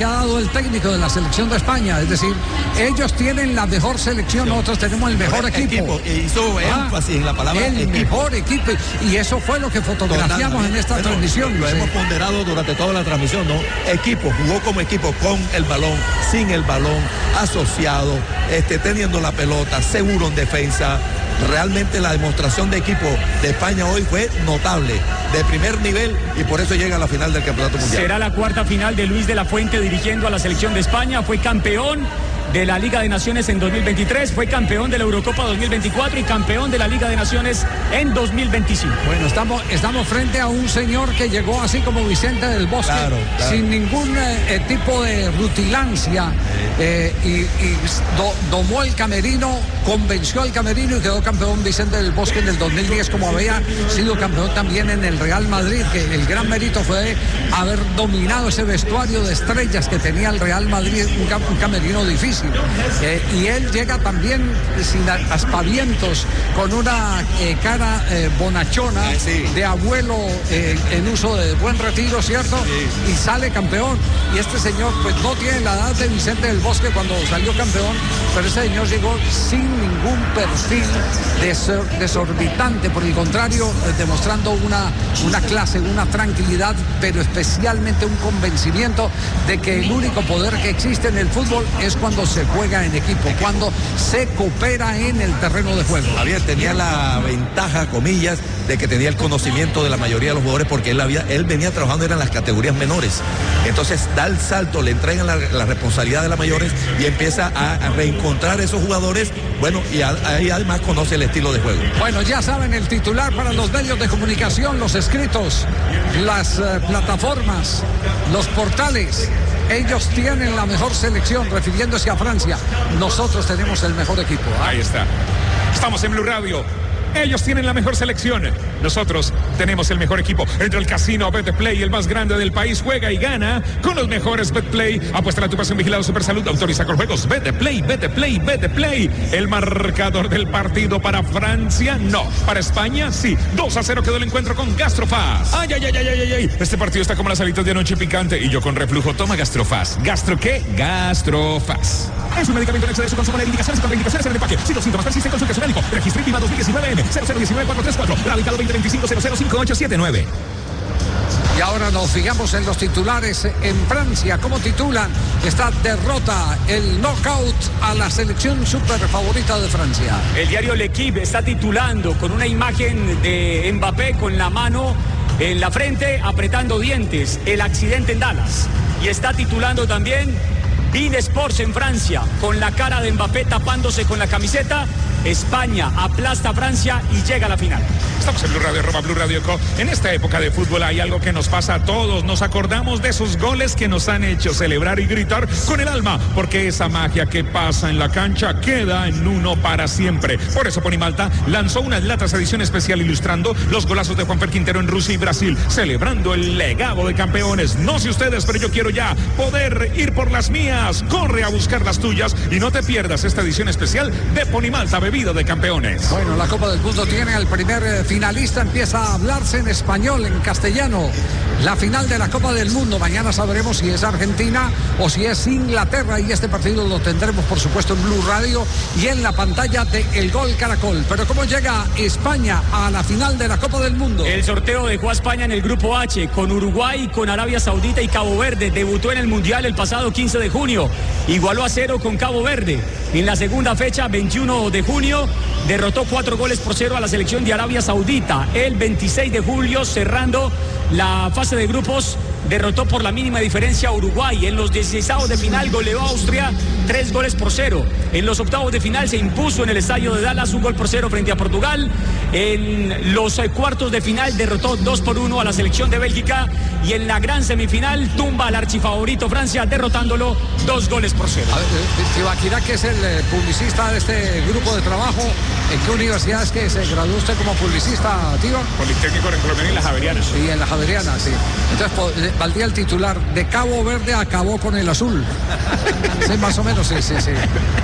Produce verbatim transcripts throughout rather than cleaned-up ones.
que ha dado el técnico de la selección de España. Es decir, ellos tienen la mejor selección, nosotros tenemos el mejor equipo. equipo. E hizo ah, énfasis en la palabra el equipo. mejor equipo. Y eso fue lo que fotografiamos en esta bueno, transmisión. Lo, lo sí. hemos ponderado durante toda la transmisión, ¿no? Equipo, jugó como equipo con el balón, sin el balón, asociado, este, teniendo la pelota, seguro en defensa. Realmente la demostración de equipo de España hoy fue notable, de primer nivel, y por eso llega a la final del Campeonato Mundial. Será la cuarta final de Luis de la Fuente dirigiendo a la selección de España. Fue campeón de la Liga de Naciones en dos mil veintitrés, fue campeón de la Eurocopa dos mil veinticuatro y campeón de la Liga de Naciones en dos mil veinticinco. Bueno, estamos, estamos frente a un señor que llegó así como Vicente del Bosque, claro, claro. sin ningún eh, tipo de rutilancia, eh, y, y do, domó el camerino, convenció al camerino y quedó campeón Vicente del Bosque en el dos mil diez, como había sido campeón también en el Real Madrid, que el gran mérito fue haber dominado ese vestuario de estrellas que tenía el Real Madrid, un, un camerino difícil. Eh, y él llega también sin aspavientos, con una eh, cara eh, bonachona, eh, sí. de abuelo eh, en uso de buen retiro, ¿cierto? Sí. Y sale campeón. Y este señor pues no tiene la edad de Vicente del Bosque cuando salió campeón, pero este señor llegó sin ningún perfil desor desorbitante, por el contrario, eh, demostrando una, una clase, una tranquilidad, pero especialmente un convencimiento de que el único poder que existe en el fútbol es cuando se juega en equipo, cuando se coopera en el terreno de juego. Javier tenía la ventaja, comillas, de que tenía el conocimiento de la mayoría de los jugadores, porque él había, él venía trabajando en las categorías menores. Entonces da el salto, le entregan la, la responsabilidad de las mayores y empieza a, a reencontrar esos jugadores, bueno, y ahí además conoce el estilo de juego. Bueno, ya saben, el titular para los medios de comunicación, los escritos, las uh, plataformas, los portales. Ellos tienen la mejor selección, refiriéndose a Francia. Nosotros tenemos el mejor equipo. ¿eh? Ahí está. Estamos en Blue Radio. Ellos tienen la mejor selección. Nosotros tenemos el mejor equipo. Entra el casino Betplay, el más grande del país. Juega y gana con los mejores Betplay. Apuesta a tu pasión, vigilado Supersalud. Autoriza con juegos. Betplay, Betplay, Betplay. El marcador del partido para Francia, no. Para España, sí. dos a cero quedó el encuentro con Gastrofast. Ay, ay, ay, ay, ay, ay. Este partido está como las alitas de anoche picante. Y yo con reflujo. Toma Gastrofast. ¿Gastro qué? Gastrofast. Es un medicamento en exceso de consumo de indicaciones y contraindicaciones en el empaque. Si los síntomas persisten, consulte a su médico. Registro INVIMA dos mil diecinueve M cero cero uno nueve cuatro tres cuatro. Radicado veinte veinticinco cero cero cinco ocho siete nueve. Y ahora nos fijamos en los titulares en Francia. ¿Cómo titulan esta derrota, el knockout a la selección súper favorita de Francia? El diario L'Equipe está titulando con una imagen de Mbappé con la mano en la frente apretando dientes, el accidente en Dallas. Y está titulando también Bein Sports en Francia, con la cara de Mbappé tapándose con la camiseta. España aplasta a Francia y llega a la final. Estamos en Blue Radio, arroba Blue Radio Co. En esta época de fútbol hay algo que nos pasa a todos. Nos acordamos de esos goles que nos han hecho celebrar y gritar con el alma, porque esa magia que pasa en la cancha queda en uno para siempre. Por eso Ponimalta lanzó unas latas edición especial ilustrando los golazos de Juanfer Quintero en Rusia y Brasil, celebrando el legado de campeones. No sé ustedes, pero yo quiero ya poder ir por las mías. Corre a buscar las tuyas y no te pierdas esta edición especial de Ponimalta, bebida de campeones. Bueno, la Copa del Mundo tiene al primer eh, finalista, empieza a hablarse en español, en castellano. La final de la Copa del Mundo, mañana sabremos si es Argentina o si es Inglaterra, y este partido lo tendremos por supuesto en Blue Radio y en la pantalla de El Gol Caracol. Pero ¿cómo llega España a la final de la Copa del Mundo? El sorteo dejó a España en el grupo H con Uruguay, con Arabia Saudita y Cabo Verde. Debutó en el Mundial el pasado quince de junio, igualó a cero con Cabo Verde. En la segunda fecha, veintiuno de junio, derrotó cuatro goles por cero a la selección de Arabia Saudita. El veintiséis de julio, cerrando la fase de grupos, derrotó por la mínima diferencia a Uruguay. En los dieciseisavos de final goleó a Austria tres goles por cero. En los octavos de final se impuso en el estadio de Dallas un gol por cero frente a Portugal. En los cuartos de final derrotó dos por uno a la selección de Bélgica. Y en la gran semifinal tumba al archifavorito Francia, derrotándolo dos goles por cero. Tibaquirá, que es el eh, publicista de este grupo de trabajo, ¿en qué universidad es que se graduó usted como publicista, tío? Politécnico en Colombia y las Javerianas. Sí, en las Javerianas, sí. Entonces, valdría el titular: de Cabo Verde acabó con el azul. Sí, más o menos, sí, sí, sí.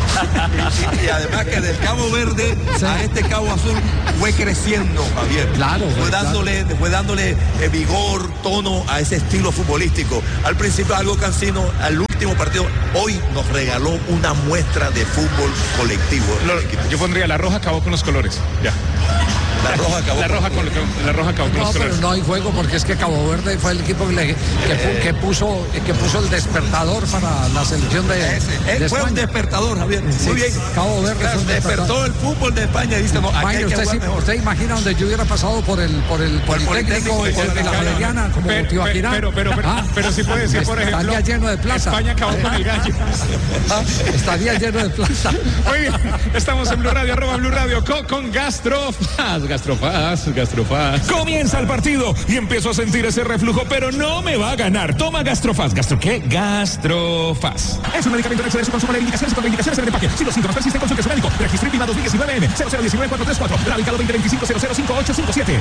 Y, y además que del Cabo Verde sí. a este Cabo Azul fue creciendo, Javier. Claro. Fue dándole, claro. fue dándole eh, vigor, tono a ese estilo futbolístico. Al principio algo cansino, al último último partido, hoy nos regaló una muestra de fútbol colectivo. Lo, yo pondría la roja acabó con los colores, ya. La roja acabó la roja con, la roja acabó con no, los pero colores. no hay juego porque es que Cabo Verde fue el equipo que, le, que, que, puso, que puso el despertador para la selección de, Ese, de fue España. un despertador, Javier. Sí, muy bien. Cabo Verde claro, fue un despertó despertador. el fútbol de España y dice, no, aquí Vaya, hay que usted, jugar sí, mejor. usted imagina donde yo hubiera pasado por el por el Por el Politécnico Politécnico de, de la Valeriana como pero, Tibaquirá. pero, pero, pero, Ah, pero si puede decir, por ejemplo, estaría lleno de plata. España acabó con el gallo. Ah, estaría lleno de plata. Muy bien, estamos en Blue Radio, arroba Blue Radio, con, con Gastrofaz, Gastrofaz, Gastrofaz. Comienza el partido y empiezo a sentir ese reflujo, pero no me va a ganar. Toma Gastrofaz. ¿Gastro qué? Gastrofaz. Es un medicamento de su consumo de indicaciones y contraindicaciones en el empaque. Si los síntomas persisten, consulte a su médico. Registro INVIMA dos mil diecinueve M cero cero uno nueve cuatro tres cuatro. Radicado veinte veinticinco cero cero cinco ocho cinco siete.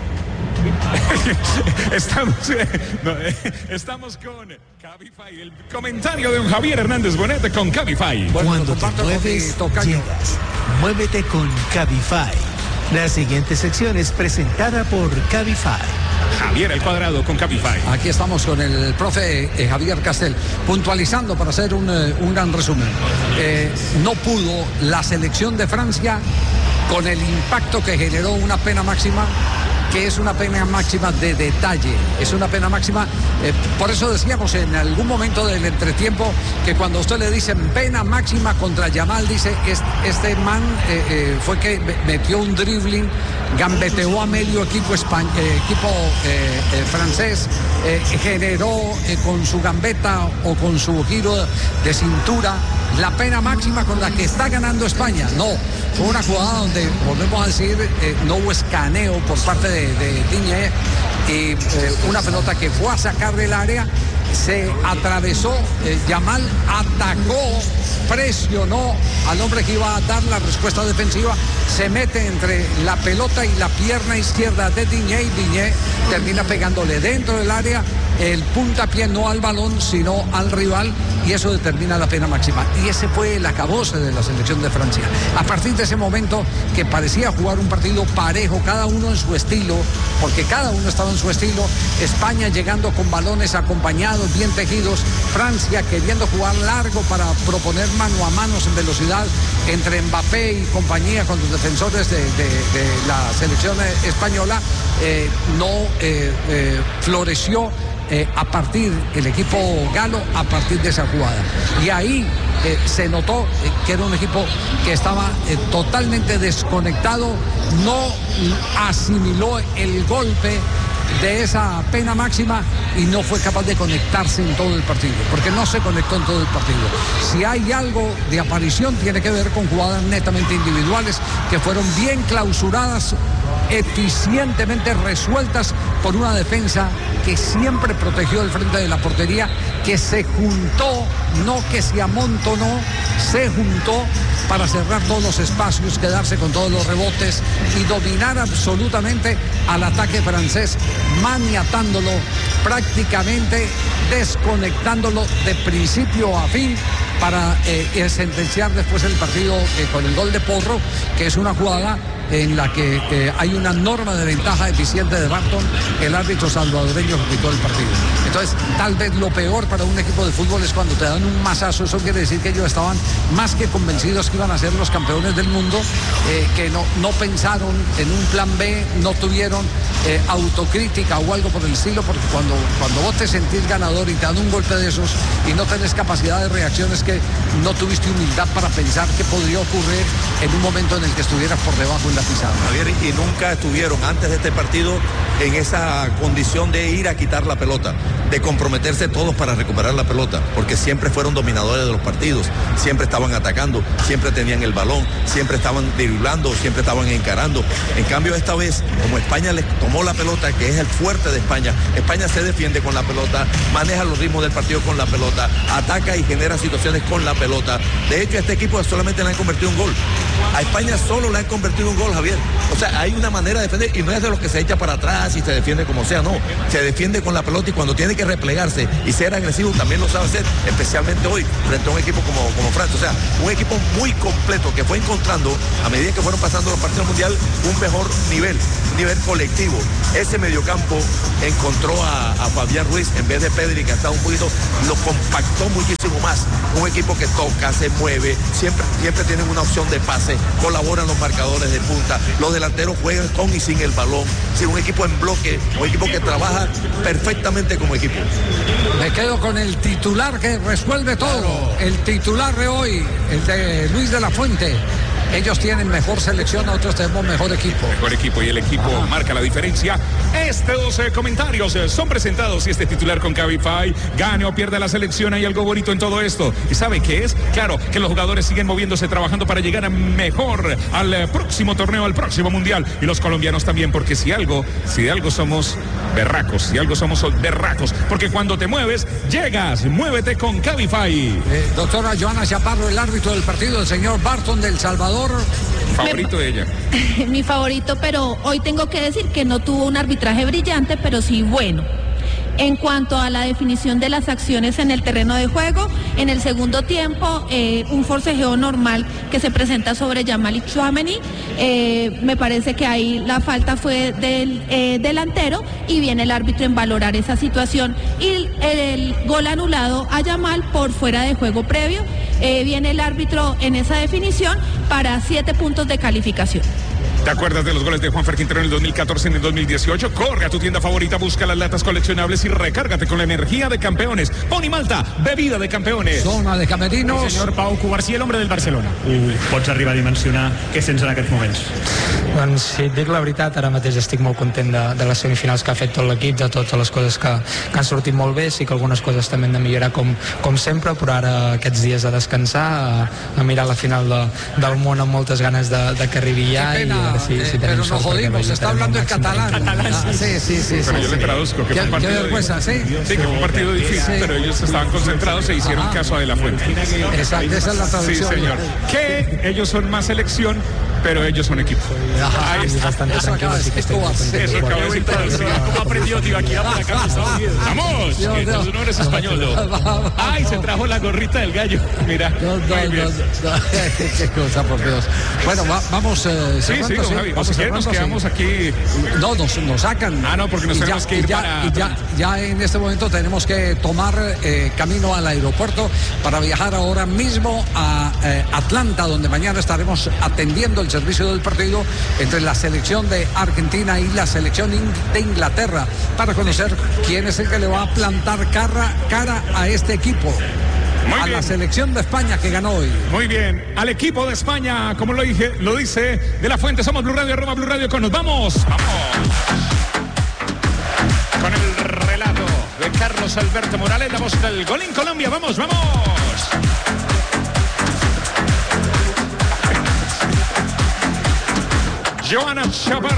Estamos, eh, no, eh, estamos con Cabify, el comentario de un Javier Hernández Bonet con Cabify. Bueno, Cuando lo te comparto con mi mueves, tocayo. llegas. Muévete con Cabify. La siguiente sección es presentada por Cabify. Javier El Cuadrado con Cabify. Aquí estamos con el profe eh, Javier Castel, puntualizando para hacer un, eh, un gran resumen. Eh, no pudo la selección de Francia con el impacto que generó una pena máxima, que es una pena máxima de detalle, es una pena máxima, eh, por eso decíamos en algún momento del entretiempo que cuando a usted le dicen pena máxima contra Yamal, dice, este, este man eh, eh, fue que metió un dribbling, gambeteó a medio equipo, españ- eh, equipo eh, eh, francés, eh, generó eh, con su gambeta o con su giro de cintura la pena máxima con la que está ganando España. No, fue una jugada donde, volvemos a decir, eh, no hubo escaneo por parte de, de Digne y eh, una pelota que fue a sacar del área, se atravesó, eh, Yamal atacó, presionó al hombre que iba a dar la respuesta defensiva, se mete entre la pelota y la pierna izquierda de Digne y Digne termina pegándole dentro del área el puntapié, no al balón sino al rival, y eso determina la pena máxima. Y ese fue el acabose de la selección de Francia. A partir de ese momento que parecía jugar un partido parejo, cada uno en su estilo, porque cada uno estaba en su estilo, España llegando con balones acompañados, bien tejidos, Francia queriendo jugar largo para proponer mano a manos en velocidad entre Mbappé y compañía con los defensores de, de, de la selección española, eh, no eh, eh, floreció Eh, a partir el equipo galo, a partir de esa jugada. Y ahí eh, se notó eh, que era un equipo que estaba eh, totalmente desconectado, no asimiló el golpe de esa pena máxima y no fue capaz de conectarse en todo el partido, porque no se conectó en todo el partido. Si hay algo de aparición, tiene que ver con jugadas netamente individuales que fueron bien clausuradas, eficientemente resueltas por una defensa que siempre protegió el frente de la portería, que se juntó, no que se amontonó, se juntó para cerrar todos los espacios, quedarse con todos los rebotes y dominar absolutamente al ataque francés, maniatándolo, prácticamente desconectándolo de principio a fin para eh, sentenciar después el partido eh, con el gol de Porro, que es una jugada en la que eh, hay una norma de ventaja eficiente de Barton, el árbitro salvadoreño que quitó el partido. Entonces, tal vez lo peor para un equipo de fútbol es cuando te dan un mazazo. Eso quiere decir que ellos estaban más que convencidos que iban a ser los campeones del mundo, eh, que no, no pensaron en un plan B, no tuvieron eh, autocrítica o algo por el estilo, porque cuando, cuando vos te sentís ganador y te dan un golpe de esos y no tenés capacidad de reacción, es que no tuviste humildad para pensar qué podría ocurrir en un momento en el que estuvieras por debajo en la pizarra. Javier, y nunca estuvieron antes de este partido en esa condición de ir a quitar la pelota, de comprometerse todos para recuperar la pelota, porque siempre fueron dominadores de los partidos, siempre estaban atacando, siempre tenían el balón, siempre estaban driblando, siempre estaban encarando. En cambio, esta vez, como España les tomó la pelota, que es el fuerte de España, España se defiende con la pelota, maneja los ritmos del partido con la pelota, ataca y genera situaciones con la pelota. De hecho, a este equipo solamente le han convertido un gol. A España solo le han convertido un gol, Javier. O sea, hay una manera de defender y no es de los que se echa para atrás ah, si se defiende como sea, no, se defiende con la pelota y cuando tiene que replegarse y ser agresivo también lo sabe hacer, especialmente hoy frente a un equipo como, como Francia. O sea, un equipo muy completo que fue encontrando, a medida que fueron pasando los partidos mundial, un mejor nivel, un nivel colectivo. Ese mediocampo encontró a, a Fabián Ruiz en vez de Pedri, que ha estado un poquito, lo compactó muchísimo más. Un equipo que toca, se mueve, siempre, siempre tienen una opción de pase, colaboran los marcadores de punta, los delanteros juegan con y sin el balón. Sí, un equipo en bloque, un equipo que trabaja perfectamente como equipo. Me quedo con el titular que resuelve todo. Claro. El titular de hoy, el de Luis de la Fuente. Ellos tienen mejor selección, nosotros tenemos mejor equipo. Mejor equipo y el equipo Ajá. marca la diferencia. Estos eh, comentarios eh, son presentados y este titular con Cabify, gane o pierda la selección, hay algo bonito en todo esto. ¿Y sabe qué es? Claro, que los jugadores siguen moviéndose, trabajando para llegar a mejor al eh, próximo torneo, al próximo mundial. Y los colombianos también, porque si algo, si de algo somos berracos, si algo somos berracos, porque cuando te mueves, llegas, muévete con Cabify. Eh, doctora Joana Chaparro, el árbitro del partido, el señor Barton del Salvador. Favorito de ella. Mi favorito, pero hoy tengo que decir que no tuvo un arbitraje brillante, pero sí bueno. En cuanto a la definición de las acciones en el terreno de juego, en el segundo tiempo, eh, un forcejeo normal que se presenta sobre Yamalik Chouameni, eh, me parece que ahí la falta fue del eh, delantero y viene el árbitro en valorar esa situación y el, el gol anulado a Yamal por fuera de juego previo, eh, viene el árbitro en esa definición para siete puntos de calificación. ¿Te acuerdas de los goles de Juanfer Quintero en el dos mil catorce, en el dos mil dieciocho? Corre a tu tienda favorita, busca las latas coleccionables y recárgate con la energía de campeones. Pony Malta, bebida de campeones. Zona de camerinos. El señor Pau Cubarsí, el hombre del Barcelona. Ho pots arribar a dimensionar què sents en aquests moments? Doncs si et dic la veritat, ara mateix estic molt content de, de les semifinals que ha fet tot l'equip, de totes les coses que, que han sortit molt bé. Sí que algunes coses també han de millorar com, com sempre, però ara aquests dies a descansar, a, a mirar la final de, del món amb moltes ganes de, de que arribi ja. Qué pena, i si, si eh, pero nos jodimos, se está hablando en catalán. catalán Ah, sí, sí, sí. Pero sí, yo sí. le traduzco que ¿Qué, fue un qué partido vergüenza, sí? Sí, que fue un partido difícil, Sí. pero ellos estaban concentrados, se hicieron Ajá. caso a De La Fuente. Exacto, esa es la Sí, traducción. señor. Que ellos son más selección, pero ellos son equipo. Ajá. Ahí está. bastante Eso acaba de tranquilos y que decir estoy muy Cobas. contento. Eso acaba de decir todo. ¿Cómo aprendió Tibaquira por acá en Estados Unidos? ¡Vamos! Dios, Que Dios. tú no eres español, ¿no? ¡Ay, se trajo la gorrita del gallo! Mira, No, no, muy no, bien. no. Qué cosa, por Dios. Bueno, va- vamos eh, Sí, cerrando, sí, don Javi. O si quieren nos cerrando, quedamos sí. aquí. No, nos, nos sacan. Ah, no, porque nos Y tenemos ya, que ir y ya, para- y ya, ya en este momento tenemos que tomar eh, camino al aeropuerto para viajar ahora mismo a eh, Atlanta, donde mañana estaremos atendiendo el servicio del partido entre la selección de Argentina y la selección in- de Inglaterra para conocer quién es el que le va a plantar cara, cara a este equipo. Muy a bien. la selección de España que ganó hoy. Muy bien, al equipo de España, como lo dije, lo dice De La Fuente, somos Blue Radio, arroba Blue Radio con nos vamos, vamos. Con el relato de Carlos Alberto Morales, la voz del gol en Colombia, vamos, vamos. Joana Chaparro.